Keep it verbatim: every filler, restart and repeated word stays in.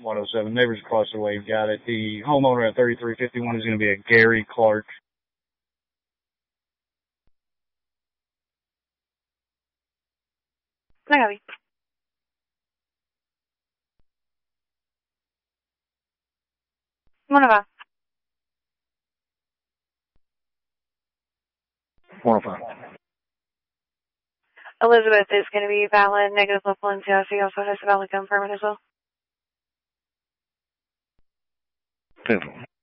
one oh seven. Neighbors across the way got it. The homeowner at thirty-three fifty-one is going to be a Gary Clark. I got you. one oh five. one oh five. Elizabeth is going to be valid, negative local N C I C also has a valid confirm it as well. Simple.